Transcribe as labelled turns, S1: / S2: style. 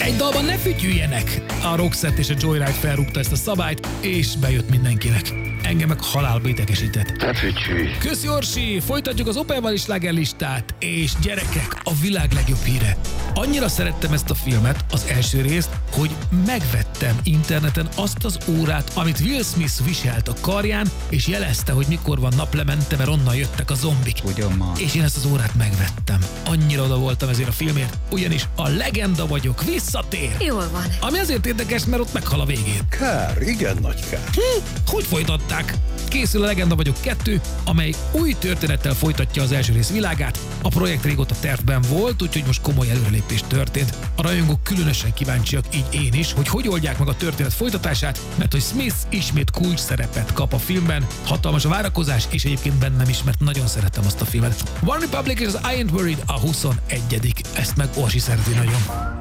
S1: Egy dalban ne fütyüljenek! A Roxette és a Joyride felrúgta ezt a szabályt, és bejött mindenkinek. Engem meg halálba idegesített.
S2: Ne fütyülj!
S1: Köszi Orsi! Folytatjuk az Opelval is slágerlistát, és gyerekek, a világ legjobb híre. Annyira szerettem ezt a filmet, az első részt, hogy megvettem interneten azt az órát, amit Will Smith viselt a karján, és jelezte, hogy mikor van naplemente, mert onnan jöttek a zombik.
S3: Ugyan már.
S1: És én ezt az órát megvettem. Annyira oda voltam ezért a filmért, ugyanis a legenda vagyok, visszatér.
S4: Jól van.
S1: Ami azért érdekes, mert ott meghal a végén.
S2: Kár, igen nagy kár.
S1: Hogy folytatták? Készül a Legenda vagyok 2, amely új történettel folytatja az első rész világát. A projekt régóta tervben volt, úgyhogy most komoly előrelépés történt. A rajongók különösen kíváncsiak, így én is, hogy oldják meg a történet folytatását, mert hogy Smith ismét kulcs szerepet kap a filmben. Hatalmas a várakozás, és egyébként bennem is, mert nagyon szerettem azt a filmet. One Republic és az I Ain't Worried a 21. Ezt meg Orsi szereti nagyon.